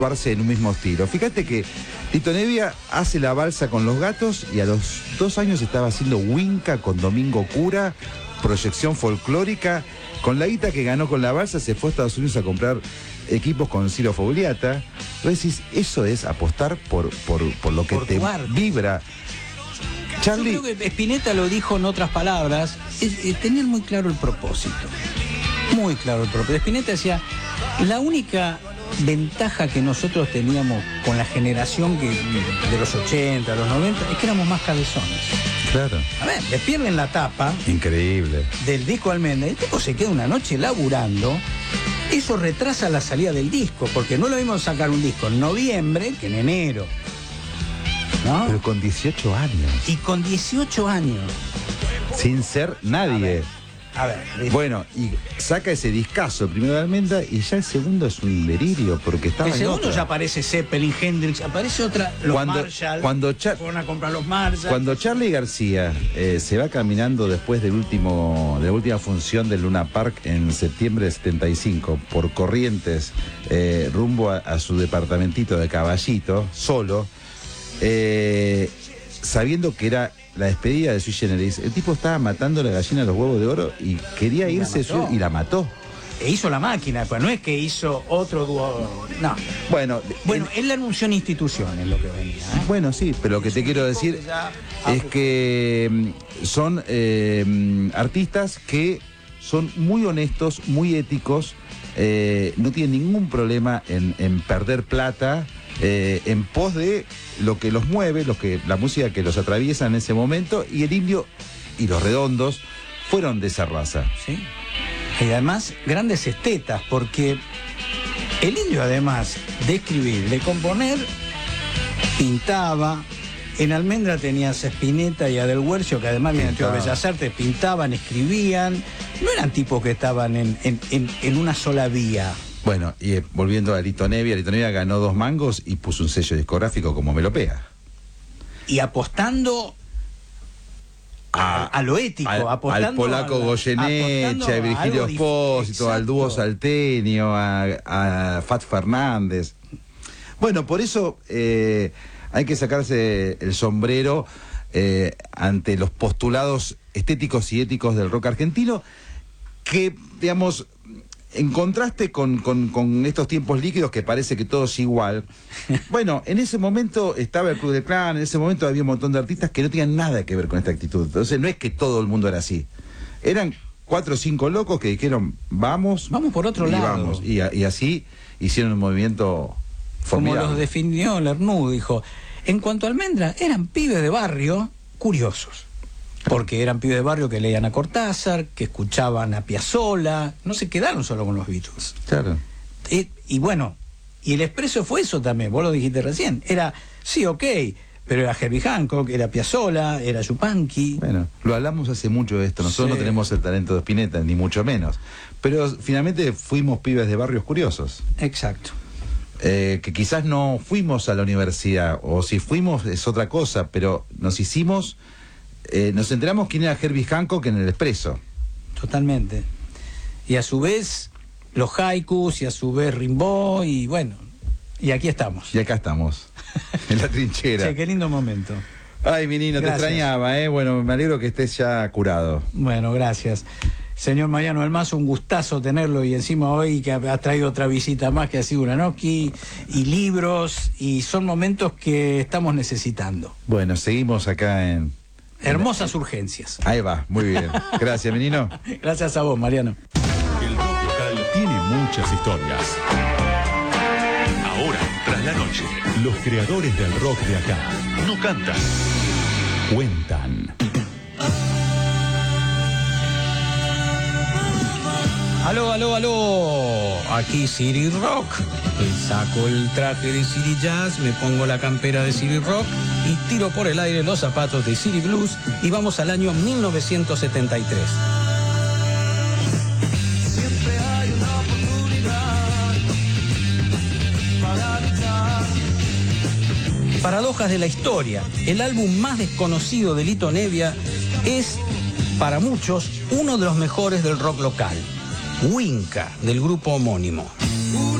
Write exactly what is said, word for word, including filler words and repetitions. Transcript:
en un mismo estilo. Fíjate que Lito Nevia hace la balsa con Los Gatos y a los dos años estaba haciendo Winca con Domingo Cura, proyección folclórica. Con la guita que ganó con la balsa se fue a Estados Unidos a comprar equipos con Ciro Fogliata. Vos decís, eso es apostar por, por, por lo que por te vibra. Charlie... Yo creo que Spinetta lo dijo en otras palabras, es, es tener muy claro el propósito. Muy claro el propósito. Spinetta decía, la única ventaja que nosotros teníamos con la generación que, de los ochenta, los noventa, es que éramos más cabezones. Claro. A ver, le pierden la tapa. Increíble. Del disco Almendra. El tipo se queda una noche laburando. Eso retrasa la salida del disco, porque no lo vimos sacar un disco en noviembre que en enero. ¿No? Pero con dieciocho años. Y con dieciocho años. Sin ser nadie. A ver, a ver. Bueno, y saca ese discazo, el primero de Almendra, y ya el segundo es un delirio, porque estaba el segundo en otra. ya aparece Zeppelin, Hendrix, aparece otra, los cuando, Marshall, cuando Char fueron a comprar los Marshall. Cuando Charly García eh, se va caminando después del último, de la última función del Luna Park en septiembre de setenta y cinco, por Corrientes, eh, rumbo a, a su departamentito de Caballito, solo, eh, sabiendo que era la despedida de Sui Generis, el tipo estaba matando la gallina a los huevos de oro y quería y irse la y la mató. E hizo la máquina, pues no es que hizo otro dúo. No. Bueno, bueno, él la anunció en instituciones lo que venía. ¿eh? Bueno, sí, pero lo que te quiero decir que ya... es que son eh, artistas que son muy honestos, muy éticos, eh, no tienen ningún problema en, en perder plata. Eh, en pos de lo que los mueve, lo que, la música que los atraviesa en ese momento, y el Indio y los Redondos fueron de esa raza. Sí. Y además, grandes estetas, porque el Indio, además de escribir, de componer, pintaba. En Almendra tenías a Spinetta y a Del Huercio, que además vienen de Bellas Artes, pintaban, escribían. No eran tipos que estaban en, en, en, en una sola vía. Bueno, y eh, volviendo a Lito Nevia, Lito Nevia ganó dos mangos y puso un sello discográfico como Melopea. Y apostando a, a, a lo ético, al, apostando al polaco a Goyeneche, a Virgilio Espósito, al dúo salteño, a, a Fat Fernández. Bueno, por eso eh, hay que sacarse el sombrero eh, ante los postulados estéticos y éticos del rock argentino, que, digamos, en contraste con, con, con estos tiempos líquidos que parece que todo es igual. Bueno, en ese momento estaba el Club del Clan, en ese momento había un montón de artistas que no tenían nada que ver con esta actitud. Entonces no es que todo el mundo era así. Eran cuatro o cinco locos que dijeron, vamos. Vamos por otro y lado. Vamos. Y, y así hicieron un movimiento formidable. Como los definió Lernoux, dijo, en cuanto a Almendra, eran pibes de barrio curiosos. Porque eran pibes de barrio que leían a Cortázar, que escuchaban a Piazzolla, no se quedaron solo con los Beatles. Claro. Y, y bueno, y el Expreso fue eso también, vos lo dijiste recién. Era, sí, ok, pero era Herbie Hancock, era Piazzolla, era Yupanqui. Bueno, lo hablamos hace mucho de esto, nosotros sí. no tenemos el talento de Spinetta, ni mucho menos. Pero finalmente fuimos pibes de barrios curiosos. Exacto. Eh, que quizás no fuimos a la universidad, o si fuimos es otra cosa, pero nos hicimos... Eh, nos enteramos quién era Herbie Hancock en el Expreso. Totalmente. Y a su vez los haikus, y a su vez Rimbaud, y bueno, y aquí estamos. Y acá estamos, en la trinchera. Sí, qué lindo momento. Ay, mi niño, gracias. Te extrañaba, ¿eh? Bueno, me alegro que estés ya curado. Bueno, gracias. Señor Mariano del Mazo, un gustazo tenerlo, y encima hoy que ha traído otra visita más que ha sido una Noki, y libros, y son momentos que estamos necesitando. Bueno, seguimos acá en... Hermosas urgencias. Ahí va, muy bien. Gracias, menino. Gracias a vos, Mariano. El rock local tiene muchas historias. Ahora, tras la noche, los creadores del rock de acá no cantan, cuentan. Aló, aló, aló. Aquí City Rock. Me saco el traje de City Jazz, me pongo la campera de City Rock y tiro por el aire los zapatos de City Blues y vamos al año mil novecientos setenta y tres. Siempre hay una oportunidad para luchar. Paradojas de la historia. El álbum más desconocido de Lito Nevia es, para muchos, uno de los mejores del rock local. Winca, del grupo homónimo.